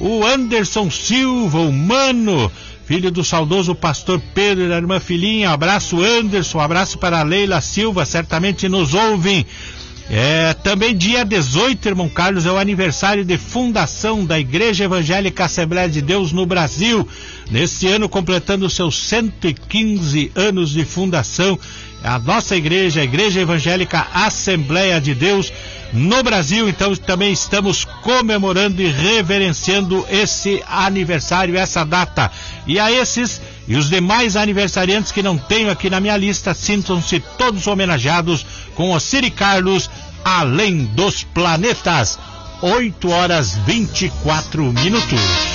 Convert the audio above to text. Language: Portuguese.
o Anderson Silva, o Mano, filho do saudoso pastor Pedro e da irmã Filhinha. Abraço, Anderson, abraço para a Leila Silva, certamente nos ouvem. Também dia 18, irmão Carlos, é o aniversário de fundação da Igreja Evangélica Assembleia de Deus no Brasil. Neste ano, completando seus 115 anos de fundação, a nossa igreja, a Igreja Evangélica Assembleia de Deus no Brasil. Então também estamos comemorando e reverenciando esse aniversário, essa data. E a esses e os demais aniversariantes que não tenho aqui na minha lista, sintam-se todos homenageados com o Ciri Carlos, Além dos Planetas. 8 horas 24 minutos.